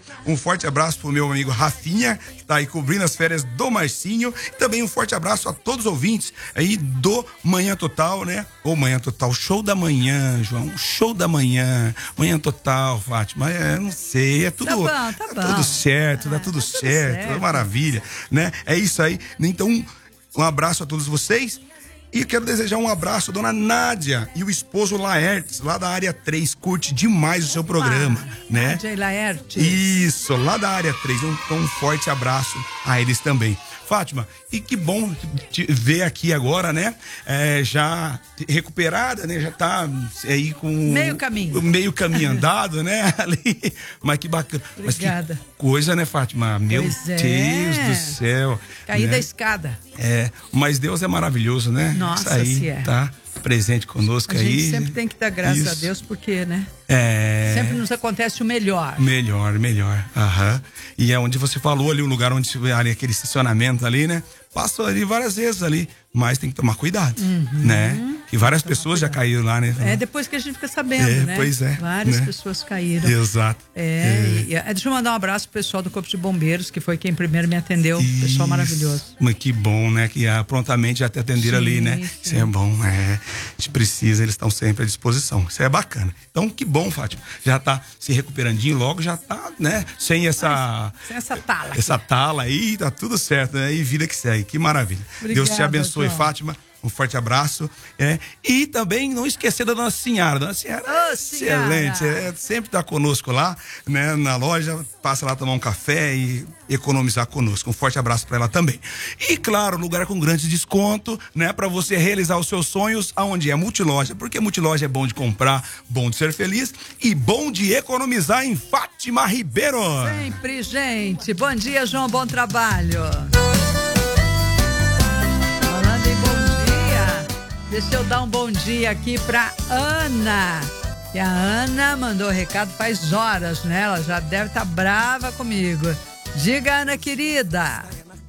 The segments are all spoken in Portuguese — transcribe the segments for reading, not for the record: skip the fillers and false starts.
Um forte abraço pro meu amigo Rafinha, que tá aí cobrindo as férias do Marcinho. E também um forte abraço a todos os ouvintes aí do Manhã Total, né? Ou Manhã Total, show da manhã, João, show da manhã. Manhã Total, Fátima, não sei, é tudo, tá bom. Tudo certo, dá tudo certo, maravilha, né? É isso aí. Então, um abraço a todos vocês. E quero desejar um abraço à dona Nádia e o esposo Laertes, lá da área 3. Curte demais o seu programa, né? Nádia e Laertes. Isso, lá da área 3. Então, um forte abraço a eles também. Fátima, e que bom te ver aqui agora, né? Já recuperada, né? Já tá aí com... Meio caminho andado, né? Ali. Mas que bacana. Obrigada. Mas que coisa, né, Fátima? Meu Deus do céu. Caí né? da escada. Mas Deus é maravilhoso, né? Nossa, isso aí, se é. Tá presente conosco a aí. A gente sempre tem que dar graças a Deus, porque, né? Sempre nos acontece o melhor. Melhor. Aham. E é onde você falou ali, o lugar onde ali, aquele estacionamento ali, né? Passou ali várias vezes ali, mas tem que tomar cuidado, né? E várias pessoas já caíram lá, né? Depois que a gente fica sabendo, né? Pois é. Várias né? pessoas caíram. Exato. Deixa eu mandar um abraço pro pessoal do Corpo de Bombeiros, que foi quem primeiro me atendeu. Pessoal maravilhoso. Mas que bom, né? Que prontamente já te atenderam ali, né? Sim. Isso é bom, A gente precisa, eles estão sempre à disposição. Isso é bacana. Então, que bom, Fátima. Já tá se recuperandinho logo, já tá, né? Sem essa tala. Essa tala aí, tá tudo certo, né? E vida que segue. Que maravilha. Obrigada, Deus te abençoe, João. Fátima. Um forte abraço. E também não esquecer da Nossa Senhora. Nossa Senhora é excelente. Sempre está conosco lá, né, na loja. Passa lá tomar um café e economizar conosco. Um forte abraço para ela também. E claro, lugar com grande desconto, né, para você realizar os seus sonhos, aonde é Multiloja. Porque Multiloja é bom de comprar, bom de ser feliz e bom de economizar em Fátima Ribeiro. Sempre, gente. Bom dia, João. Bom trabalho. Deixa eu dar um bom dia aqui pra Ana. E a Ana mandou recado faz horas, né? Ela já deve estar brava comigo. Diga, Ana querida.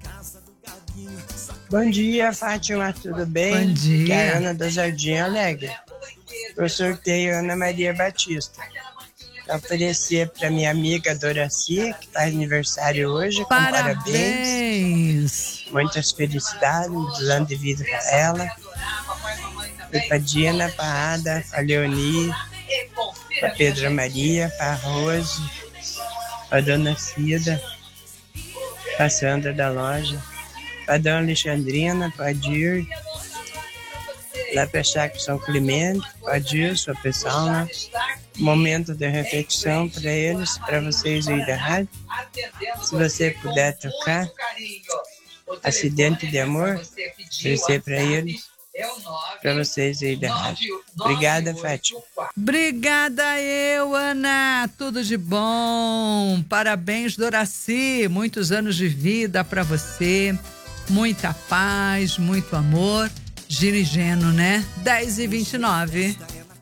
Bom dia, Fátima, tudo bem? Bom dia. Que é a Ana da Jardim Alegre. Eu sorteio Ana Maria Batista. Pra oferecer pra minha amiga Doraci, que faz aniversário hoje, com parabéns. Muitas felicidades, muitos anos de vida pra ela. E pra Dina, pra Ada, pra Leoni, pra Pedra Maria, pra Rose, pra Dona Cida, pra Sandra da loja, pra Dona Alexandrina, pra Dir, lá pra Chácara São Clemente, pra Dir, sua pessoal, né? Momento de reflexão para eles, para vocês aí da rádio. Se você puder tocar Acidente de Amor, oferecer para eles, para vocês aí da rádio. Obrigada, Fátima. Obrigada Ana. Tudo de bom. Parabéns, Doraci. Muitos anos de vida para você. Muita paz, muito amor. Gira e Geno, né? 10h29.